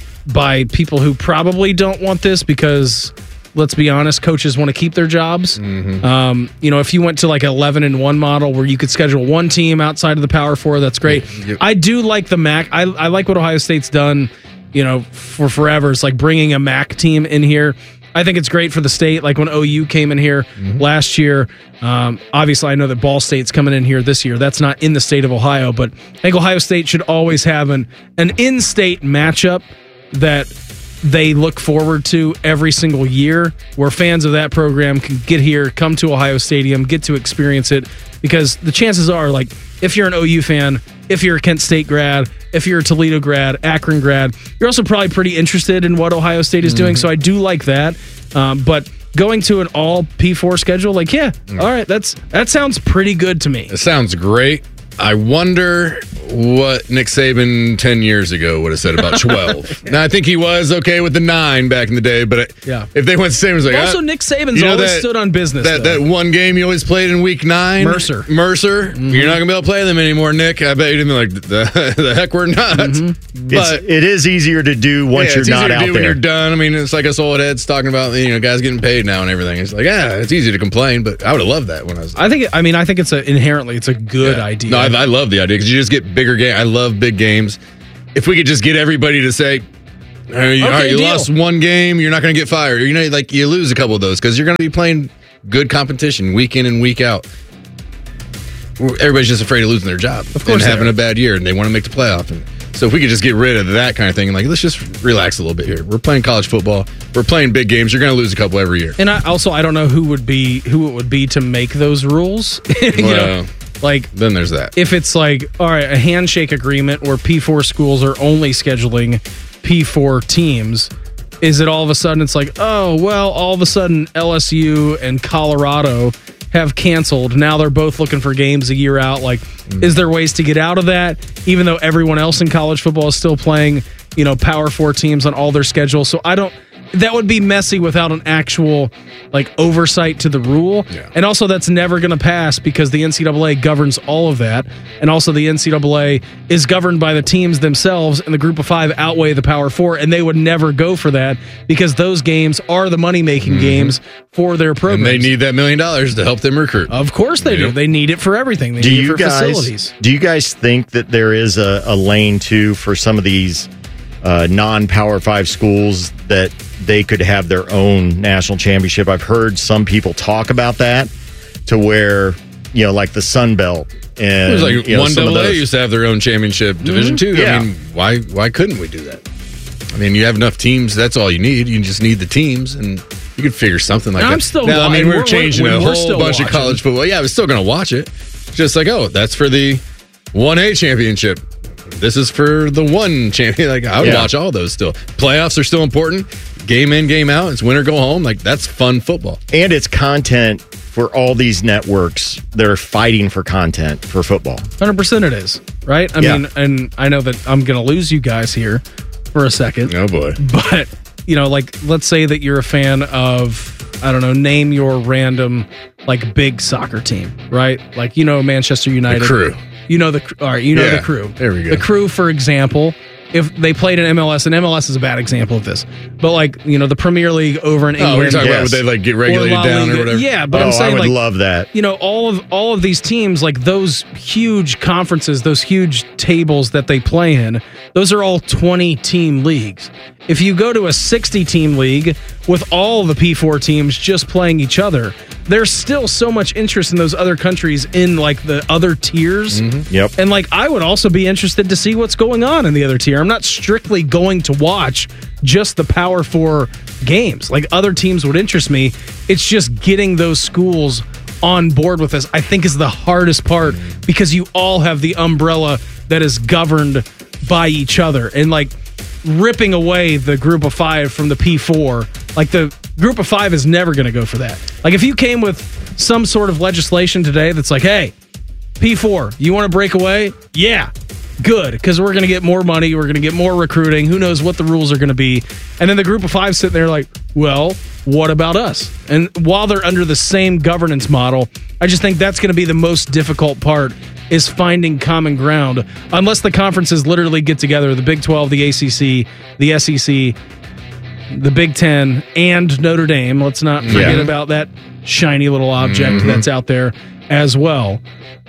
by people who probably don't want this because, let's be honest, coaches want to keep their jobs. You know, if you went to like an 11-1 model where you could schedule one team outside of the Power 4, that's great. I do like the MAC. I like what Ohio State's done, you know, for forever. It's like bringing a MAC team in here. I think it's great for the state. Like when OU came in here last year, obviously I know that Ball State's coming in here this year. That's not in the state of Ohio, but I think Ohio State should always have an in-state matchup that they look forward to every single year, where fans of that program can get here, come to Ohio Stadium, get to experience it, because the chances are, like, if you're an OU fan, if you're a Kent State grad, if you're a Toledo grad, Akron grad, you're also probably pretty interested in what Ohio State is doing, so I do like that. But going to an all P4 schedule, like, all right, that sounds pretty good to me. It sounds great. I wonder what Nick Saban 10 years ago would have said about 12. Now, I think he was okay with the 9 back in the day, but if they went Saban, was like, also Nick Saban's always stood on business. That one game you always played in week 9, Mercer. Mm-hmm. You're not gonna be able to play them anymore, Nick. I bet you didn't be like the heck we're not. Mm-hmm. But it is easier to do once you're not out there. When you're done. I mean, it's like us old heads talking about guys getting paid now and everything. It's like it's easy to complain, but I would have loved that when I was. I think it's inherently a good idea. No, I love the idea because you just get bigger game. I love big games. If we could just get everybody to say, all right, you lost one game, you're not going to get fired. You lose a couple of those because you're going to be playing good competition week in and week out. Everybody's just afraid of losing their job and having a bad year, and they want to make the playoff. And so if we could just get rid of that kind of thing, and let's just relax a little bit here. We're playing college football. We're playing big games. You're going to lose a couple every year. And I don't know who it would be to make those rules. Then there's that. If it's all right, a handshake agreement where P4 schools are only scheduling P4 teams, is it all of a sudden it's all of a sudden LSU and Colorado have canceled. Now they're both looking for games a year out. Is there ways to get out of that, even though everyone else in college football is still playing, Power 4 teams on all their schedules? So that would be messy without an actual oversight to the rule. Yeah. And also that's never going to pass because the NCAA governs all of that. And also the NCAA is governed by the teams themselves, and the Group of 5 outweigh the Power 4, and they would never go for that because those games are the money-making games for their programs. And they need that $1 million to help them recruit. Of course they do. They need it for everything. They need it for facilities. Do you guys think that there is a lane too for some of these non-Power 5 schools that they could have their own national championship? I've heard some people talk about that to where, like the Sun Belt. And, it was one AA used to have their own championship, Division 2. Yeah. I mean, why couldn't we do that? I mean, you have enough teams. That's all you need. You just need the teams, and you could figure something like that. I'm still we're changing a whole bunch of college football. Yeah, I was still going to watch it. Just that's for the 1A championship. This is for the 1 champion. I would watch all those still. Playoffs are still important. Game in, game out. It's win or go home. That's fun football. And it's content for all these networks that are fighting for content for football. 100% it is, right? I mean, and I know that I'm going to lose you guys here for a second. Oh, boy. But, let's say that you're a fan of, I don't know, name your random, big soccer team, right? Manchester United. The Crew. The Crew. There we go. The Crew, for example, if they played in MLS, and MLS is a bad example of this, but the Premier League over in England. We're talking about would they get regulated down or whatever? Yeah, but I'm saying I would love that. All of these teams, those huge conferences, those huge tables that they play in, those are all 20-team leagues. If you go to a 60-team league with all the P4 teams just playing each other, there's still so much interest in those other countries in the other tiers. Mm-hmm. Yep. And I would also be interested to see what's going on in the other tier. I'm not strictly going to watch just the Power 4 games. Other teams would interest me. It's just getting those schools on board with this, I think, is the hardest part because you all have the umbrella that is governed by each other. And ripping away the Group of 5 from the P4, the Group of 5 is never going to go for that. If you came with some sort of legislation today that's hey, P4, you want to break away? Yeah, good, because we're going to get more money, we're going to get more recruiting, who knows what the rules are going to be. And then the Group of 5 sitting there well, what about us? And while they're under the same governance model, I just think that's going to be the most difficult part, is finding common ground, unless the conferences literally get together, the Big 12, the ACC, the SEC, the Big 10, and Notre Dame. Let's not forget about that shiny little object that's out there as well,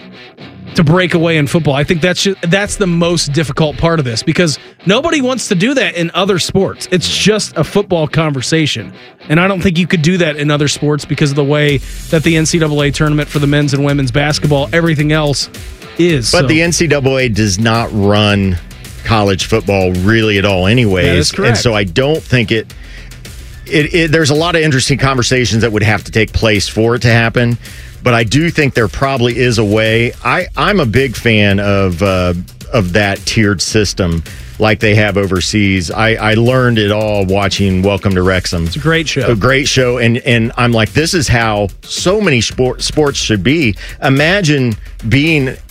to break away in football. I think that's the most difficult part of this, because nobody wants to do that in other sports. It's just a football conversation. And I don't think you could do that in other sports because of the way that the NCAA tournament for the men's and women's basketball, everything else is. But the NCAA does not run college football really at all anyways. That is correct. And so I don't think there's a lot of interesting conversations that would have to take place for it to happen. But I do think there probably is a way. I'm a big fan of that tiered system like they have overseas. I learned it all watching Welcome to Wrexham. It's a great show. A great show. And I'm this is how so many sports should be. Imagine being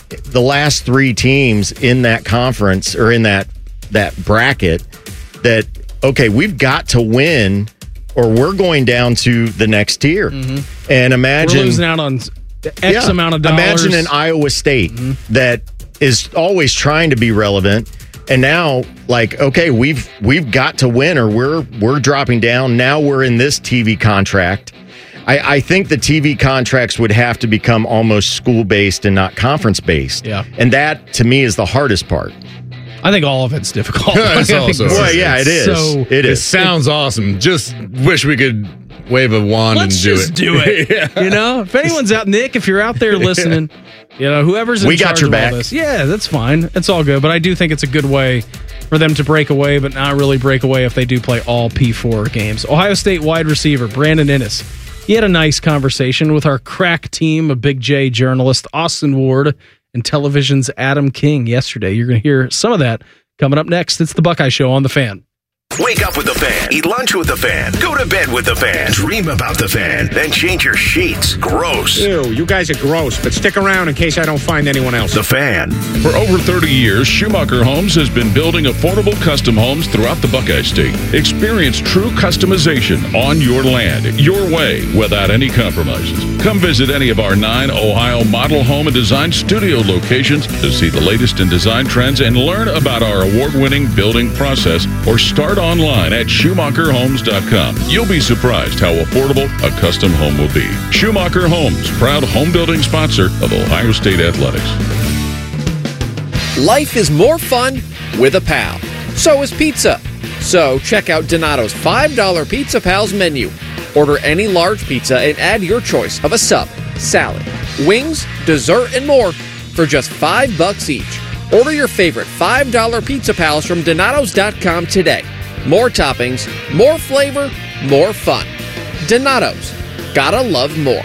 the last 3 teams in that conference or in that bracket that, okay, we've got to win or we're going down to the next tier. Mm-hmm. And imagine... We're losing out on X amount of dollars. Imagine an Iowa State that is always trying to be relevant. And now, like, okay, we've got to win or we're dropping down. Now we're in this TV contract. I think the TV contracts would have to become almost school-based and not conference-based. Yeah. And that, to me, is the hardest part. I think all of it's difficult. It's also, well, yeah, it is. So, it sounds awesome. Just wish we could wave a wand and do it. Let's just do it. Yeah. You know, if anyone's out, Nick, if you're out there listening, you know, whoever's in charge of all this. Yeah, that's fine. It's all good. But I do think it's a good way for them to break away, but not really break away if they do play all P4 games. Ohio State wide receiver Brandon Inniss. He had a nice conversation with our crack team of Big J journalist Austin Ward and television's Adam King yesterday. You're going to hear some of that coming up next. It's the Buckeye Show on The Fan. Wake up with the Fan. Eat lunch with the Fan. Go to bed with the Fan. Dream about the Fan. Then change your sheets. Gross. Ew, you guys are gross, but stick around in case I don't find anyone else. The Fan. For over 30 years, Schumacher Homes has been building affordable custom homes throughout the Buckeye State. Experience true customization on your land, your way, without any compromises. Come visit any of our 9 Ohio model home and design studio locations to see the latest in design trends and learn about our award-winning building process, or start online at SchumacherHomes.com. You'll be surprised how affordable a custom home will be. Schumacher Homes, proud home building sponsor of Ohio State Athletics. Life is more fun with a pal. So is pizza. So check out Donato's $5 Pizza Pals menu. Order any large pizza and add your choice of a sub, salad, wings, dessert, and more for just $5 each. Order your favorite $5 Pizza Pals from Donatos.com today. More toppings, more flavor, more fun. Donato's. Gotta love more.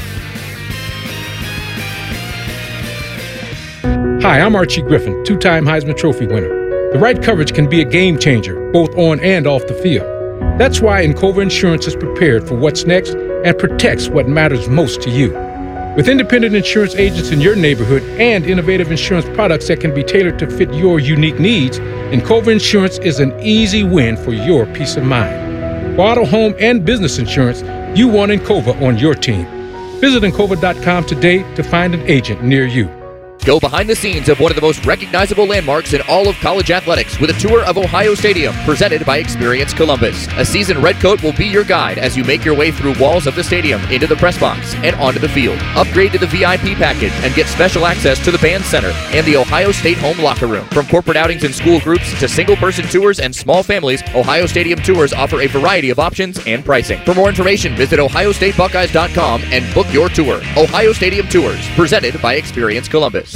Hi, I'm Archie Griffin, 2-time Heisman Trophy winner. The right coverage can be a game changer, both on and off the field. That's why Encova Insurance is prepared for what's next and protects what matters most to you. With independent insurance agents in your neighborhood and innovative insurance products that can be tailored to fit your unique needs, Encova Insurance is an easy win for your peace of mind. For auto, home, and business insurance, you want Encova on your team. Visit Encova.com today to find an agent near you. Go behind the scenes of one of the most recognizable landmarks in all of college athletics with a tour of Ohio Stadium presented by Experience Columbus. A seasoned redcoat will be your guide as you make your way through walls of the stadium, into the press box, and onto the field. Upgrade to the VIP package and get special access to the band center and the Ohio State home locker room. From corporate outings and school groups to single-person tours and small families, Ohio Stadium tours offer a variety of options and pricing. For more information, visit OhioStateBuckeyes.com and book your tour. Ohio Stadium Tours, presented by Experience Columbus.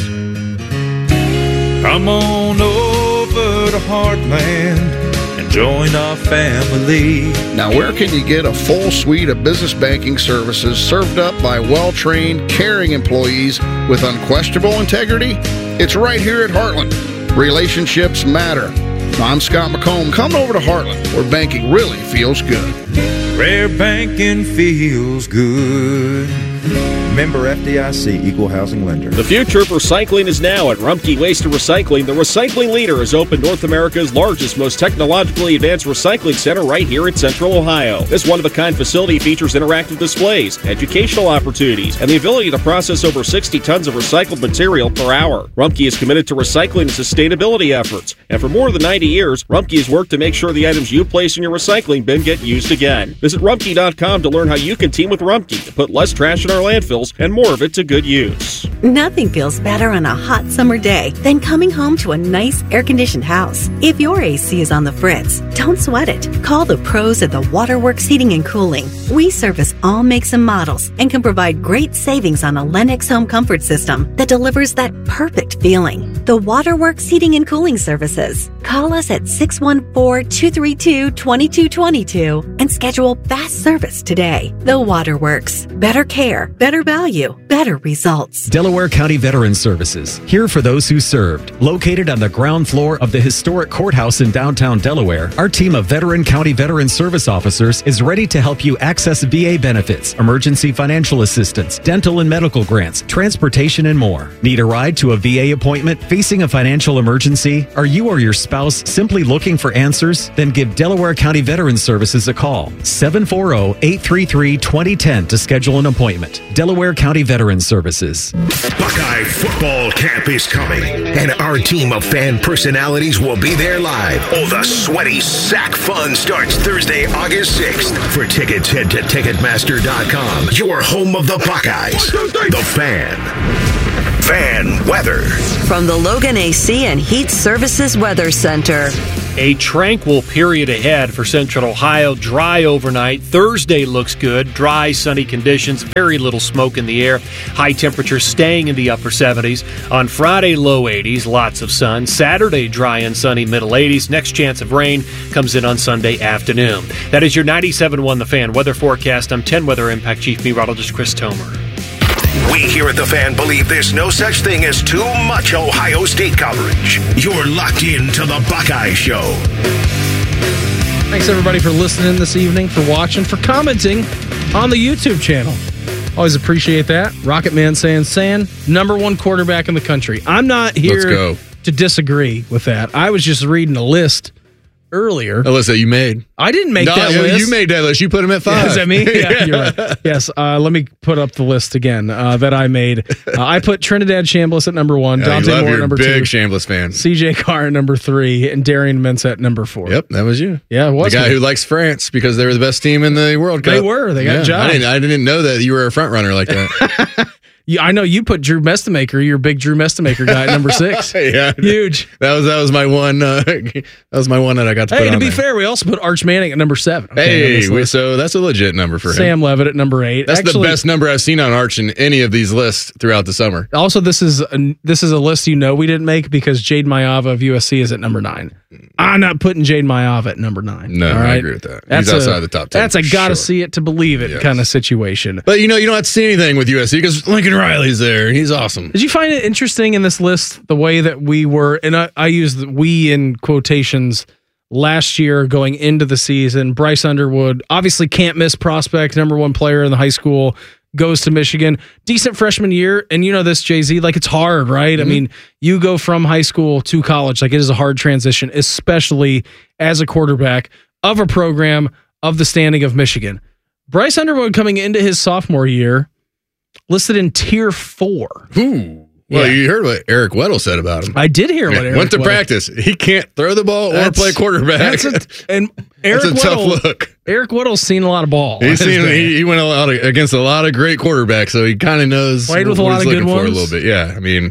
Come on over to Heartland and join our family. Now, where can you get a full suite of business banking services served up by well-trained, caring employees with unquestionable integrity? It's right here at Heartland. Relationships matter. I'm Scott McComb. Come over to Heartland, where banking really feels good. Where banking feels good. Member FDIC, Equal Housing Lender. The future of recycling is now at Rumpke Waste and Recycling. The recycling leader has opened North America's largest, most technologically advanced recycling center right here in Central Ohio. This one-of-a-kind facility features interactive displays, educational opportunities, and the ability to process over 60 tons of recycled material per hour. Rumpke is committed to recycling and sustainability efforts, and for more than 90 years, Rumpke has worked to make sure the items you place in your recycling bin get used again. Visit Rumpke.com to learn how you can team with Rumpke to put less trash in our landfills and more of it to good use. Nothing feels better on a hot summer day than coming home to a nice air-conditioned house. If your AC is on the fritz, don't sweat it. Call the pros at the Waterworks Heating and Cooling. We service all makes and models and can provide great savings on a Lennox home comfort system that delivers that perfect feeling. The Waterworks Heating and Cooling Services. Call us at 614-232-2222 and and schedule fast service today. The Waterworks. Better care, better value, better results. Delaware County Veterans Services, here for those who served. Located on the ground floor of the historic courthouse in downtown Delaware, our team of veteran county veteran service officers is ready to help you access VA benefits, emergency financial assistance, dental and medical grants, transportation, and more. Need a ride to a VA appointment? Facing a financial emergency? Are you or your spouse simply looking for answers? Then give Delaware County Veterans Services a call. 740-833-2010 to schedule an appointment. Delaware County Veterans Services. Buckeye Football Camp is coming, and our team of fan personalities will be there live. Oh, the sweaty sack fun starts Thursday, August 6th. For tickets, head to Ticketmaster.com, your home of the Buckeyes. The Fan. Fan weather. From the Logan AC and Heat Services Weather Center. A tranquil period ahead for Central Ohio. Dry overnight. Thursday looks good. Dry, sunny conditions. Very little smoke in the air. High temperatures staying in the upper 70s. On Friday, low 80s. Lots of sun. Saturday, dry and sunny, middle 80s. Next chance of rain comes in on Sunday afternoon. That is your 97.1 The Fan weather forecast. I'm 10 Weather Impact Chief Meteorologist Chris Tomer. We here at The Fan believe there's no such thing as too much Ohio State coverage. You're locked into the Buckeye Show. Thanks, everybody, for listening this evening, for watching, for commenting on the YouTube channel. Always appreciate that. Rocket Man saying, number one quarterback in the country. I'm not here to disagree with that. I was just reading a list earlier. A list that you made. I didn't make that list. You made that list. You put him at 5. Yeah, is that me? Yeah, you're right. Yes. Let me put up the list again that I made. I put Trinidad Chambliss at number 1. Yeah, Dante Moore at number 2. Big Chambliss fan. CJ Carr at number 3. And Darian Mintz at number 4. Yep, that was you. Yeah, it was the guy who likes France because they were the best team in the World Cup. They were. They got jobs. I didn't know that you were a front runner like that. I know you put Drew Mestamaker, your big Drew Mestamaker guy at number 6. Yeah, huge. That was my one. That was my one that I got to put on. To be fair, we also put Arch Manning at number 7. So that's a legit number for him. Sam Levitt at number 8. That's the best number I've seen on Arch in any of these lists throughout the summer. Also, this is a list we didn't make because Jade Mayava of USC is at number 9. I'm not putting Jade Mayava at number 9. No, I agree with that. He's outside the top 10. That's a gotta see it to believe it kind of situation. But you don't have to see anything with USC because Lincoln Riley's there. He's awesome. Did you find it interesting in this list the way that we were, and I use the "we" in quotations, last year going into the season? Bryce Underwood, obviously can't miss prospect, number 1 player in the high school, goes to Michigan, decent freshman year. And you know this, Jay-Z, like it's hard, right? Mm-hmm. I mean, you go from high school to college, like it is a hard transition, especially as a quarterback of a program of the standing of Michigan. Bryce Underwood coming into his sophomore year, listed in tier 4. Ooh. Well, you heard what Eric Weddle said about him. I did hear what Eric went to practice. He can't throw the ball or play quarterback. That's a tough look. Eric Weddle's seen a lot of ball. He went against a lot of great quarterbacks, so he kind of knows played with a lot of good ones. For a little bit. Yeah, I mean,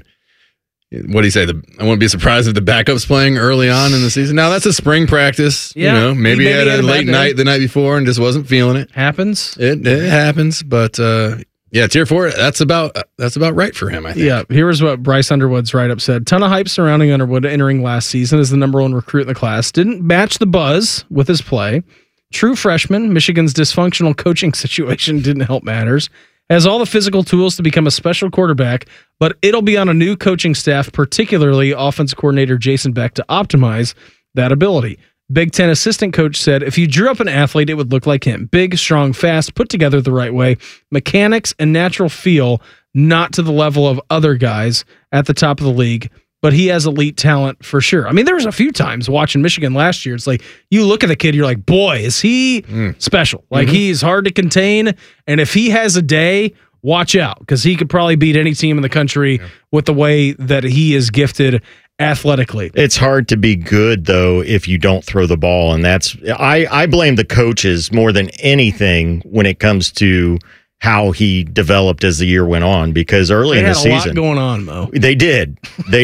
what do you say? I wouldn't be surprised if the backup's playing early on in the season. Now that's a spring practice. Yeah, maybe he had a late night the night before and just wasn't feeling it. Happens. It happens, but. Yeah, tier 4, that's about right for him, I think. Yeah, here's what Bryce Underwood's write-up said. Ton of hype surrounding Underwood entering last season as the number 1 recruit in the class. Didn't match the buzz with his play. True freshman, Michigan's dysfunctional coaching situation didn't help matters. Has all the physical tools to become a special quarterback, but it'll be on a new coaching staff, particularly offense coordinator Jason Beck, to optimize that ability. Big Ten assistant coach said, if you drew up an athlete, it would look like him. Big, strong, fast, put together the right way. Mechanics and natural feel, not to the level of other guys at the top of the league, but he has elite talent for sure. I mean, there was a few times watching Michigan last year. It's like, you look at the kid, you're like, boy, is he special. Like, he's hard to contain. And if he has a day, watch out, because he could probably beat any team in the country with the way that he is gifted athletically. It's hard to be good, though, if you don't throw the ball. And that's I blame the coaches more than anything when it comes to how he developed as the year went on, because early in the season, they had a lot going on, Mo. They did.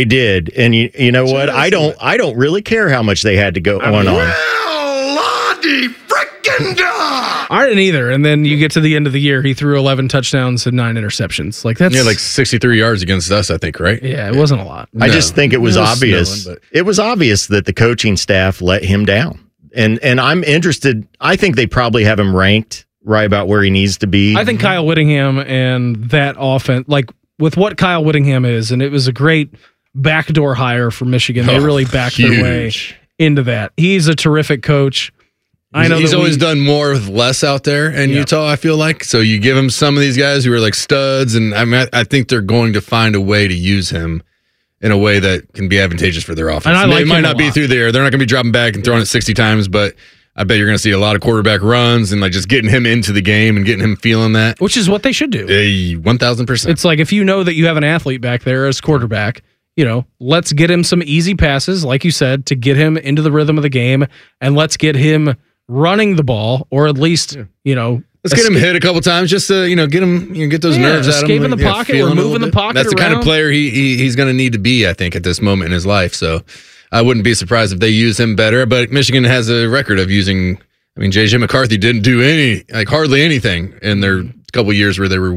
And you know what? I don't really care how much they had to go on. I didn't either. And then you get to the end of the year, he threw 11 touchdowns and 9 interceptions. Like that's like 63 yards against us, I think, right? Yeah, it wasn't a lot. I just think it was obvious. It was obvious that the coaching staff let him down. And I'm interested. I think they probably have him ranked right about where he needs to be. I think Kyle Whittingham and that offense, like with what Kyle Whittingham is, and it was a great backdoor hire for Michigan. They really backed their way into that. He's a terrific coach. I know he's always done more with less out there in Utah, I feel like. So you give him some of these guys who are like studs, and I think they're going to find a way to use him in a way that can be advantageous for their offense. And it might not be through there. They're not going to be dropping back and throwing it 60 times, but I bet you're going to see a lot of quarterback runs and like just getting him into the game and getting him feeling that. Which is what they should do. 1,000%. It's like if you know that you have an athlete back there as quarterback, let's get him some easy passes, like you said, to get him into the rhythm of the game, and let's get him running the ball, or at least, let's get him hit a couple times just to, get him, get those nerves out of him. Escape in the pocket, or moving the pocket. That's the kind of player he's going to need to be, I think, at this moment in his life. So I wouldn't be surprised if they use him better. But Michigan has a record of using, J.J. McCarthy didn't do hardly anything in their couple years where they were